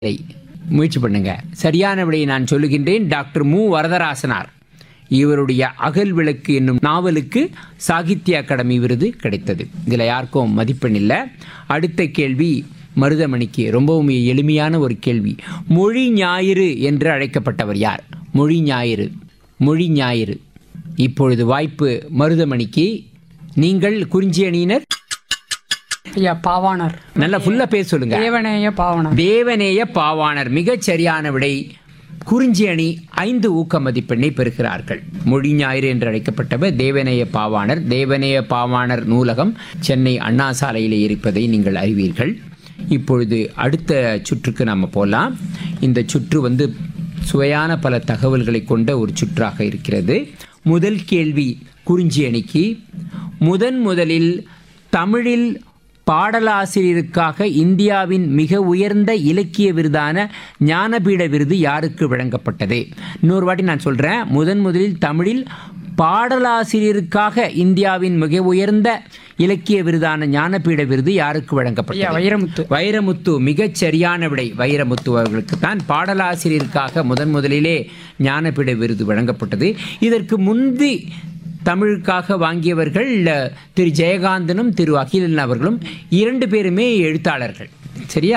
முயற்சி பண்ணுங்க. சரியான விடையை நான் சொல்லுகின்றேன். டாக்டர் மு வரதராசனார். இவருடைய அகல் விளக்கு என்னும் நாவலுக்கு சாகித்ய அகாடமி விருது கிடைத்தது. இதில் யாருக்கும் மதிப்பெண் இல்லை. அடுத்த கேள்வி மருதமணிக்கு ரொம்பவும் எளிமையான ஒரு கேள்வி. மொழி ஞாயிறு என்று அழைக்கப்பட்டவர் யார்? மொழி ஞாயிறு, மொழி ஞாயிறு. இப்பொழுது வாய்ப்பு மருதமணிக்கு. நீங்கள் குறிஞ்சி அணியினர் பாவாணர். நல்லா ஃபுல்லா பேச சொல்லுங்க. தேவநேய பாவாணர். தேவநேய பாவாணர். மிகச் சரியான விடை. குறிஞ்சி அணி 5 ஊக்க மதிப்பெண்ணை பெறுகிறார்கள். மொழி ஞாயிறு என்று அழைக்கப்பட்டவர் தேவநேய பாவாணர். தேவநேய பாவாணர் நூலகம் சென்னை அண்ணா சாலையில் இருப்பதை நீங்கள் அறிவீர்கள். இப்பொழுது அடுத்த சுற்றுக்கு நாம் போகலாம். இந்த சுற்று சுவையான பல தகவல்களை கொண்ட ஒரு சுற்றாக இருக்கிறது. முதல் கேள்வி குறிஞ்சி அணிக்கு. முதலில் தமிழில் பாடலாசிரியருக்காக இந்தியாவின் மிக உயர்ந்த இலக்கிய விருதான ஞானபீட விருது யாருக்கு வழங்கப்பட்டது? இன்னொரு வாட்டி நான் சொல்கிறேன். முதலில் தமிழில் பாடலாசிரியருக்காக இந்தியாவின் மிக உயர்ந்த இலக்கிய விருதான ஞானபீட விருது யாருக்கு வழங்கப்பட்டது? வைரமுத்து. வைரமுத்து. மிகச் சரியான விடை. வைரமுத்து அவர்களுக்கு தான் பாடலாசிரியருக்காக முதலிலே ஞானபீட விருது வழங்கப்பட்டது. இதற்கு முந்தி தமிழுக்காக வாங்கியவர்கள் திரு ஜெயகாந்தனும் திரு அகிலன் அவர்களும் 2 பேருமே எழுத்தாளர்கள். சரியா?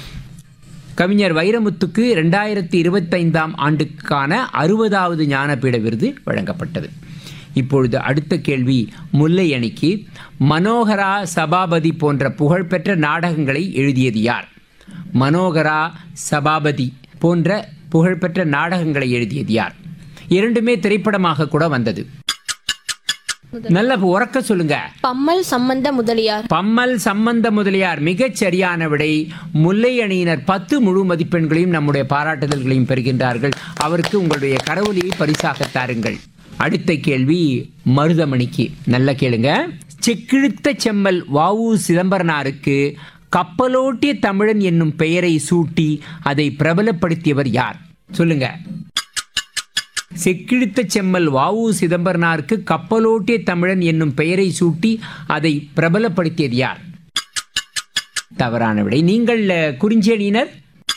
கவிஞர் வைரமுத்துக்கு 2025ஆம் ஆண்டுக்கான 60வது ஞானபீட விருது வழங்கப்பட்டது. இப்பொழுது அடுத்த கேள்வி முல்லை அணிக்கு. மனோகரா, சபாபதி போன்ற புகழ்பெற்ற நாடகங்களை எழுதியது யார்? மனோகரா, சபாபதி போன்ற புகழ்பெற்ற நாடகங்களை எழுதியது யார்? 2மே திரைப்படமாக கூட வந்தது. நல்ல உறக்க சொல்லுங்க. பம்மல் சம்பந்த முதலியார். பம்மல் சம்பந்த முதலியார். மிகச் சரியான விடை. முல்லை அணியினர் 10 முழு மதிப்பெண்களையும் நம்முடைய பாராட்டுதல்களையும் பெறுகின்றார்கள். அவருக்கு உங்களுடைய கரவொலியை பரிசாக தாருங்கள். அடுத்த கேள்வி மருதமணிக்கு. நல்ல கேளுங்க. செக்கிழுத்த செம்மல் வ.உ. சிதம்பரனாருக்கு கப்பலோட்டிய தமிழன் என்னும் பெயரை சூட்டி அதை பிரபலப்படுத்தியவர் யார்? சொல்லுங்க. செக்கிழுத்த செம்மல் வ.உ. சிதம்பரனாருக்கு கப்பலோட்டிய தமிழன் என்னும் பெயரை சூட்டி அதை பிரபலப்படுத்தியது யார்? தவறான விடை. நீங்கள் குறிஞ்சி அணியினர்.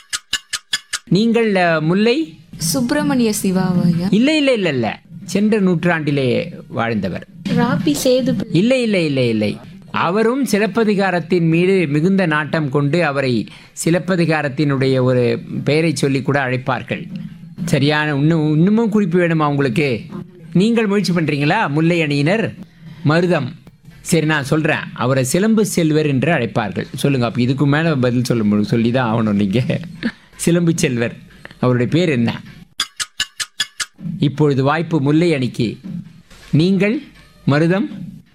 நீங்கள் முல்லை. சுப்பிரமணிய சிவாவையா? இல்லை. சென்ற நூற்றாண்டிலே வாழ்ந்தவர். ராபி சேது. இல்லை. அவரும் சிலப்பதிகாரத்தின் மீது மிகுந்த நாட்டம் கொண்டு அவரை சிலப்பதிகாரத்தினுடைய ஒரு பெயரை சொல்லி கூட அழைப்பார்கள். சரியான இன்னமும் குறிப்பு வேணுமா உங்களுக்கு? நீங்கள் முயற்சி பண்றீங்களா? முல்லை அணியினர். மருதம். சரி, நான் சொல்றேன். அவரை சிலம்பு செல்வர் என்று அழைப்பார்கள். சொல்லுங்க. அப்ப இதுக்கு மேல பதில் சொல்லிதான் ஆகணும். நீங்க சிலம்பு செல்வர். அவருடைய பேர் என்ன? இப்பொழுது வாய்ப்பு முல்லை அணிக்கு. நீங்கள் மருதம்.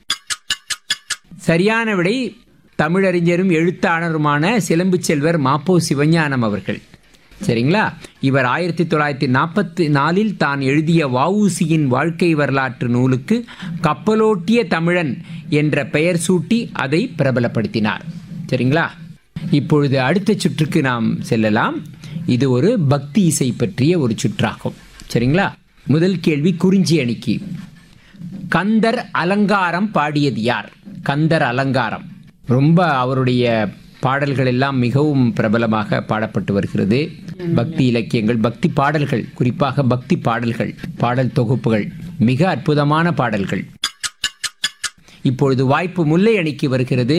சரியான விடை. தமிழறிஞரும் எழுத்தாளருமான சிலம்பு செல்வர் மாப்போ சிவஞானம் அவர்கள். சரிங்களா? இவர் 1944 தான் எழுதிய வ.உ.சியின் வாழ்க்கை வரலாற்று நூலுக்கு கப்பலோட்டிய தமிழன் என்ற பெயர் சூட்டி அதை பிரபலப்படுத்தினார். சரிங்களா? இப்பொழுது அடுத்த சுற்றுக்கு நாம் செல்லலாம். இது ஒரு பக்தி இசை பற்றிய ஒரு சுற்றாகும். சரிங்களா? முதல் கேள்வி குறிஞ்சி அணிக்கு. கந்தர் அலங்காரம் பாடியது யார்? கந்தர் அலங்காரம். ரொம்ப அவருடைய பாடல்கள் எல்லாம் மிகவும் பிரபலமாக பாடப்பட்டு வருகிறது. பக்தி இலக்கியங்கள், பக்தி பாடல்கள், குறிப்பாக பக்தி பாடல்கள், பாடல் தொகுப்புகள், மிக அற்புதமான பாடல்கள். இப்பொழுது வாய்ப்பு முல்லை அணிக்கு வருகிறது.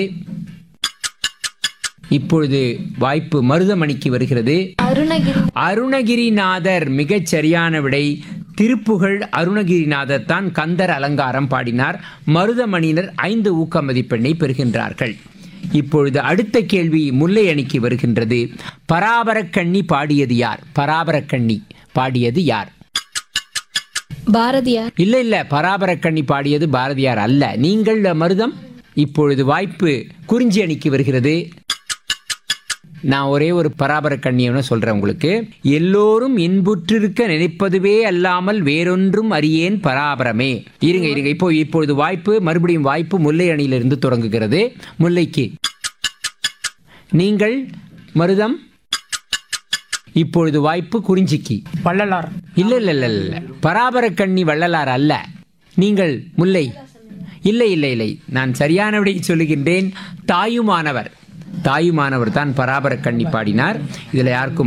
இப்பொழுது வாய்ப்பு மருதமணிக்கு வருகிறது. அருணகிரிநாதர். மிகச் சரியான விடை. திருப்புகழ் அருணகிரிநாதர் தான் கந்தர் அலங்காரம் பாடினார். மருதமணியினர் 5 ஊக்க மதிப்பெண்ணை பெறுகின்றார்கள். இப்பொழுது அடுத்த கேள்வி முல்லை அணிக்கு வருகின்றது. பராபரக்கண்ணி பாடியது யார்? பராபரக்கண்ணி பாடியது யார்? பாரதியார். இல்ல. பராபரக்கண்ணி பாடியது பாரதியார் அல்ல. நீங்கள் மருதம். இப்பொழுது வாய்ப்பு குறிஞ்சி அணிக்கு வருகிறது. நான் ஒரே ஒரு பராபரக்கண்ணியை சொல்றேன் உங்களுக்கு. எல்லோரும் இன்புற்றிருக்க நினைப்பதுவே அல்லாமல் வேறொன்றும் அறியேன் பராபரமே. இருங்க. இப்பொழுது வாய்ப்பு மறுபடியும் வாய்ப்பு முல்லை அணியிலிருந்து தொடங்குகிறது. முல்லைக்கு. நீங்கள் மருதம். இப்பொழுது வாய்ப்பு குறிஞ்சிக்கு. வள்ளலார். இல்ல. பராபரக்கண்ணி வள்ளலார் அல்ல. நீங்கள் முல்லை. இல்லை. நான் சரியான விடை சொல்லுகின்றேன். தாயுமானவர் தான் பராபரக்கண்ணி பாடினார். இதில் யாருக்கும்